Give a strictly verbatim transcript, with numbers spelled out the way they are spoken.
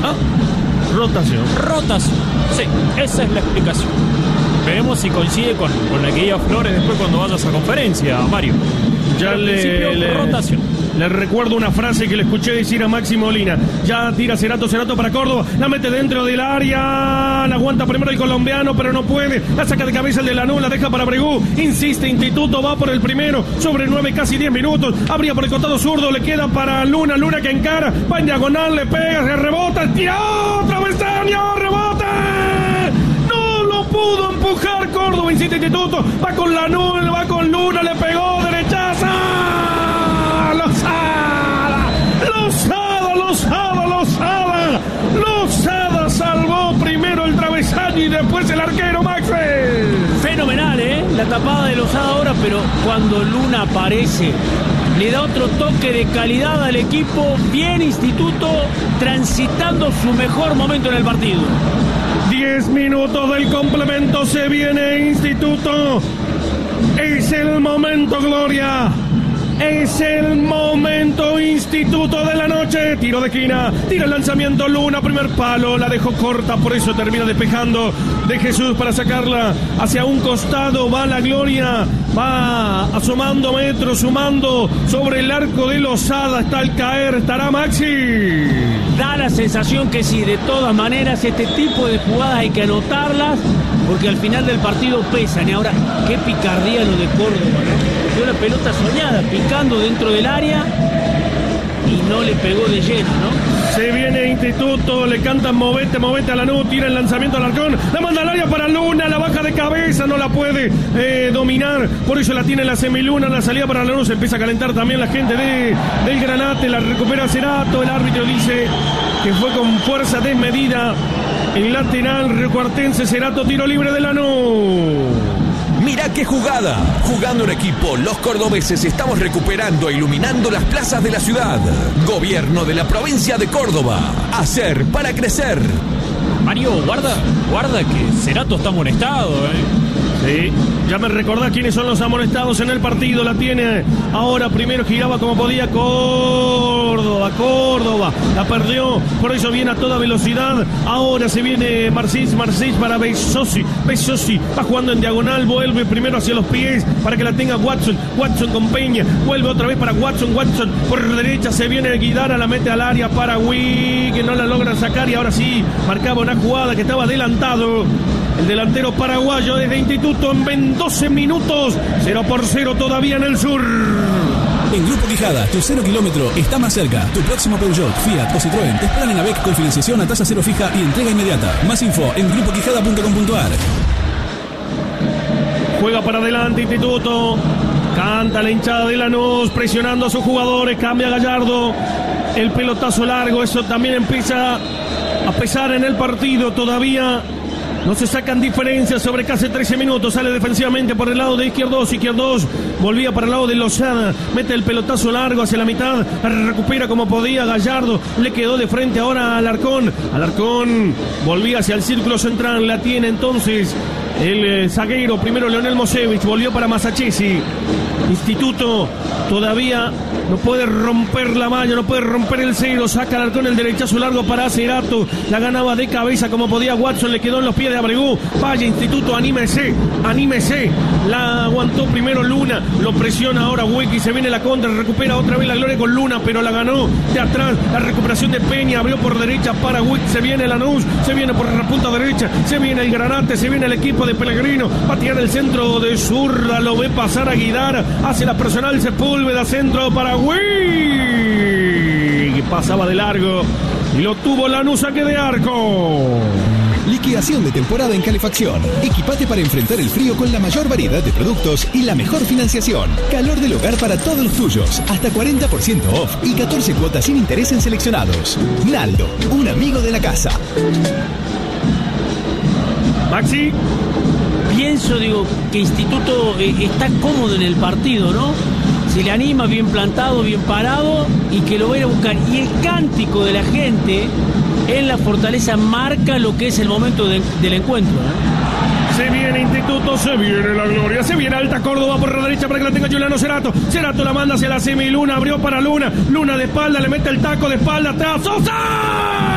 Ah, rotación. Rotación. Sí, esa es la explicación. Veremos si coincide con, con la que diga Flores después cuando vayas a conferencia, Mario. Ya le, le, rotación. Le recuerdo una frase que le escuché decir a Maxi Molina. Ya tira Cerato, Cerato para Córdoba. La mete dentro del área. La aguanta primero el colombiano, pero no puede. La saca de cabeza el de Lanús, la deja para Bregú. Insiste, Instituto va por el primero. Sobre nueve, casi diez minutos. Abría por el costado zurdo. Le queda para Luna. Luna que encara. Va en diagonal, le pega, se rebota. Tira otra vez, Daniel, rebote. No lo pudo empujar Córdoba. Insiste, Instituto. Va con Lanús, va con Luna. Le pegó, derechaza. Lozada, Lozada, Lozada, Lozada, Lozada salvó primero el travesaño y después el arquero Maxi. Fenomenal, ¿eh? La tapada de Lozada ahora, pero cuando Luna aparece, le da otro toque de calidad al equipo. Bien Instituto, transitando su mejor momento en el partido. Diez minutos del complemento, se viene Instituto. Es el momento, Gloria. Es el momento, Instituto de la noche. Tiro de esquina, tira el lanzamiento Luna, primer palo, la dejó corta, por eso termina despejando de Jesús para sacarla hacia un costado. Va la Gloria, va asomando metros, sumando sobre el arco de Lozada. Está al caer, estará Maxi. Da la sensación que sí, de todas maneras, este tipo de jugadas hay que anotarlas, porque al final del partido pesan. Y ahora, qué picardía lo de Córdoba, ¿no? Fue una pelota soñada, picando dentro del área y no le pegó de lleno, ¿no? Se viene Instituto, le cantan movete, movete a Lanús, tira el lanzamiento al arcón, la manda al área para Luna, la baja de cabeza, no la puede eh, dominar, por eso la tiene la semiluna, la salida para Lanús, empieza a calentar también la gente de, del Granate, la recupera Cerato, el árbitro dice que fue con fuerza desmedida, el lateral recuartense Cerato, tiro libre de Lanús. Mirá qué jugada. Jugando en equipo, los cordobeses estamos recuperando e iluminando las plazas de la ciudad. Gobierno de la provincia de Córdoba. Hacer para crecer. Mario, guarda, guarda que Cerato está amonestado, ¿eh? Sí, ya me recordás quiénes son los amonestados en el partido. La tiene ahora, primero giraba como podía Córdoba, Córdoba, la perdió, por eso viene a toda velocidad. Ahora se viene Marcis, Marcis para Besosi, Besosi va jugando en diagonal, vuelve primero hacia los pies para que la tenga Watson, Watson con Peña, vuelve otra vez para Watson, Watson por derecha se viene Guidara, la mete al área para Wii, que no la logran sacar y ahora sí, marcaba una jugada que estaba adelantado. El delantero paraguayo desde Instituto en doce minutos, cero por cero todavía en el sur. En Grupo Quijada, tu cero kilómetro está más cerca. Tu próximo Peugeot, Fiat o Citroën te esperan en AVEC con financiación a tasa cero fija y entrega inmediata. Más info en grupo quijada punto com punto a r. Juega para adelante Instituto. Canta la hinchada de Lanús, presionando a sus jugadores. Cambia Gallardo. El pelotazo largo, eso también empieza a pesar en el partido todavía. No se sacan diferencias sobre casi trece minutos. Sale defensivamente por el lado de Izquierdos. Izquierdos volvía para el lado de Lozada. Mete el pelotazo largo hacia la mitad. Recupera como podía Gallardo. Le quedó de frente ahora a Alarcón. Alarcón volvía hacia el círculo central. La tiene entonces el eh, zaguero. Primero Leonel Mosevich. Volvió para Masachesi. Instituto todavía no puede romper la malla, no puede romper el cero. Saca Alarcón el derechazo largo para Cerato. La ganaba de cabeza como podía Watson. Le quedó en los pies de Abregu. Vaya Instituto, anímese, anímese. La aguantó primero Luna. Lo presiona ahora Huequi. Se viene la contra. Recupera otra vez la Gloria con Luna, pero la ganó de atrás. La recuperación de Peña. Abrió por derecha para Huequi. Se viene Lanús. Se viene por la punta derecha. Se viene el Granate. Se viene el equipo de Pellegrino. Va a tirar el centro de zurda. Lo ve pasar a Guidara. Hace la personal Sepúlveda. Centro para Huequi. Que pasaba de largo. Y lo tuvo Lanús, saque de arco. Liquidación de temporada en calefacción. Equipate para enfrentar el frío con la mayor variedad de productos y la mejor financiación. Calor del hogar para todos los tuyos. Hasta cuarenta por ciento off y catorce cuotas sin interés en seleccionados. Naldo, un amigo de la casa. Maxi. Pienso, digo, que Instituto eh, está cómodo en el partido, ¿no? Se le anima, bien plantado, bien parado, y que lo va a ir a buscar. Y el cántico de la gente en la Fortaleza marca lo que es el momento de, del encuentro, ¿no? Se viene Instituto, se viene la Gloria, se viene Alta Córdoba por la derecha para que la tenga Juliano Cerato. Cerato la manda hacia la semi, Luna abrió para Luna. Luna de espalda, le mete el taco de espalda atrás. ¡Sosa!